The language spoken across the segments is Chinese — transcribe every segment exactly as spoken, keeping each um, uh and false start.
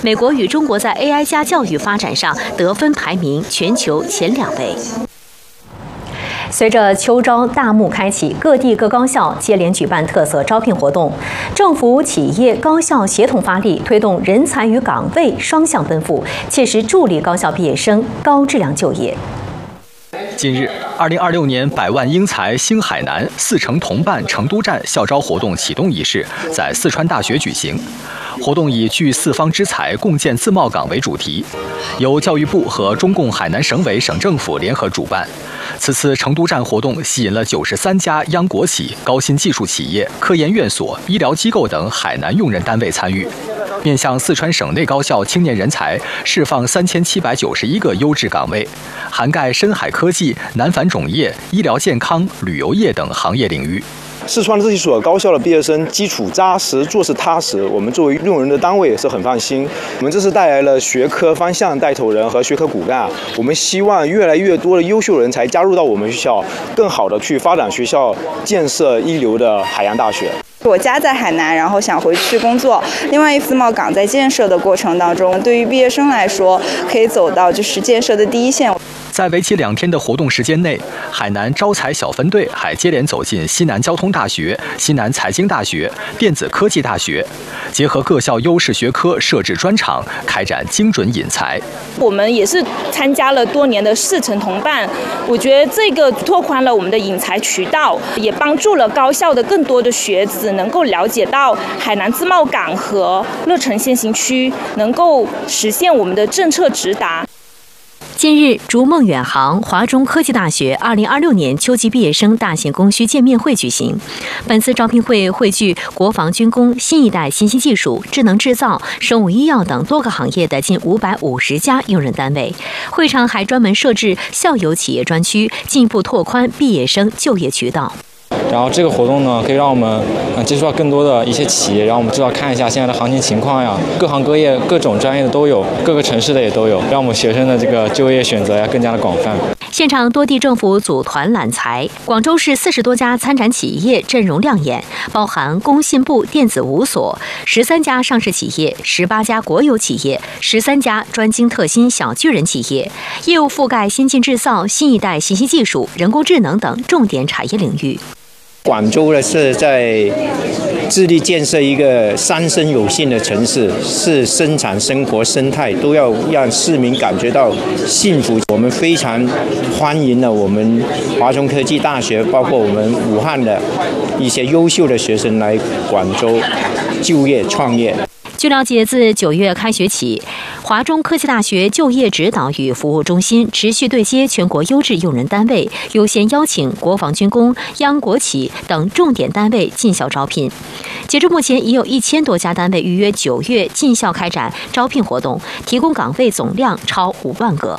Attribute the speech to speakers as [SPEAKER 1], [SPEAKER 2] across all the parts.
[SPEAKER 1] 美国与中国在 A I 加教育发展上得分排名全球前两位。随着秋招大幕开启，各地各高校接连举办特色招聘活动，政府、企业、高校协同发力，推动人才与岗位双向奔赴，切实助力高校毕业生高质量就业。
[SPEAKER 2] 近日，二零二六年百万英才兴海南四城同办成都站校招活动启动仪式在四川大学举行。活动以聚四方之才，共建自贸港为主题，由教育部和中共海南省委省政府联合主办。此次成都站活动吸引了九十三家央国企、高新技术企业、科研院所、医疗机构等海南用人单位参与，面向四川省内高校青年人才释放三千七百九十一个优质岗位，涵盖深海科技、南返种业、医疗健康、旅游业等行业领域。
[SPEAKER 3] 四川这几所高校的毕业生基础扎实，做事踏实，我们作为用人的单位也是很放心。我们这次带来了学科方向带头人和学科骨干，我们希望越来越多的优秀人才加入到我们学校，更好的去发展学校，建设一流的海洋大学。
[SPEAKER 4] 我家在海南，然后想回去工作。另外，自贸港在建设的过程当中，对于毕业生来说，可以走到就是建设的第一线。
[SPEAKER 2] 在为期两天的活动时间内，海南招才小分队还接连走进西南交通大学、西南财经大学、电子科技大学，结合各校优势学科设置专场，开展精准引才。
[SPEAKER 5] 我们也是参加了多年的四城同办，我觉得这个拓宽了我们的引才渠道，也帮助了高校的更多的学子能够了解到海南自贸港和乐城先行区能够实现我们的政策直达。
[SPEAKER 1] 近日，逐梦远航华中科技大学二零二六年秋季毕业生大型供需见面会举行。本次招聘会汇聚国防军工、新一代信息技术、智能制造、生物医药等多个行业的近五百五十家用人单位。会场还专门设置校友企业专区，进一步拓宽毕业生就业渠道。
[SPEAKER 6] 然后这个活动呢，可以让我们嗯接触到更多的一些企业，让我们知道看一下现在的行情情况呀，各行各业、各种专业的都有，各个城市的也都有，让我们学生的这个就业选择呀更加的广泛。
[SPEAKER 1] 现场多地政府组团揽才，广州市四十多家参展企业阵容亮眼，包含工信部电子五所、十三家上市企业、十八家国有企业、十三家专精特新小巨人企业，业务覆盖先进制造、新一代信息技术、人工智能等重点产业领域。
[SPEAKER 7] 广州呢是在致力建设一个三生有幸的城市，是生产生活生态都要让市民感觉到幸福。我们非常欢迎了我们华中科技大学，包括我们武汉的一些优秀的学生来广州就业创业。
[SPEAKER 1] 据了解，自九月开学起，华中科技大学就业指导与服务中心持续对接全国优质用人单位，优先邀请国防军工、央国企等重点单位进校招聘。截至目前，已有一千多家单位预约九月进校开展招聘活动，提供岗位总量超五万个。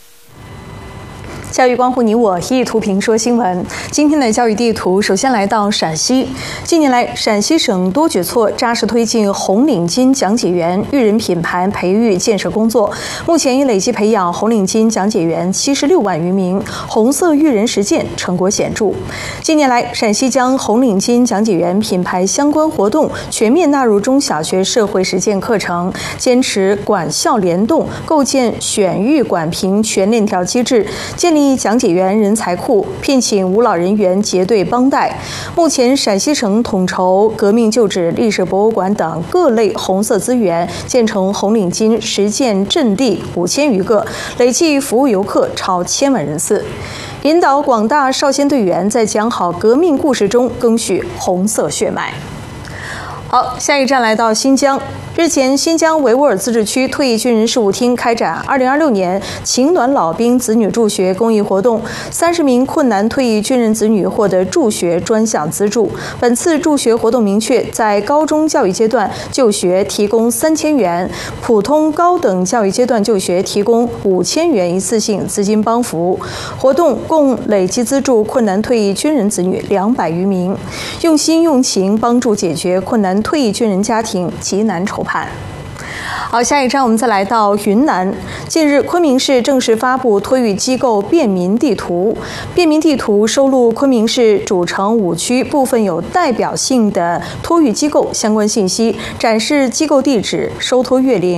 [SPEAKER 8] 教育关乎你我，一语图评说新闻。今天的教育地图，首先来到陕西。近年来，陕西省多举措扎实推进红领巾讲解员育人品牌培育建设工作，目前已累计培养红领巾讲解员七十六万余名，红色育人实践成果显著。近年来，陕西将红领巾讲解员品牌相关活动全面纳入中小学社会实践课程，坚持管校联动，构建选育管评全链条机制，建立讲解员人才库，聘请无老人员结对帮带。目前，陕西省统筹革命旧址历史博物馆等各类红色资源，建成红领巾实践阵地五千余个，累计服务游客超千万人次，引导广大少先队员在讲好革命故事中赓续红色血脉。好，下一站来到新疆。日前，新疆维吾尔自治区退役军人事务厅开展二零二六年情暖老兵子女助学公益活动，三十名困难退役军人子女获得助学专项资助。本次助学活动明确，在高中教育阶段就学提供三千元，普通高等教育阶段就学提供五千元一次性资金帮扶。活动共累计资助困难退役军人子女两百余名，用心用情帮助解决困难退役军人家庭急难愁盼。好，下一站我们再来到云南。近日，昆明市正式发布托育机构便民地图。便民地图收录昆明市主城五区部分有代表性的托育机构相关信息，展示机构地址、收托月龄、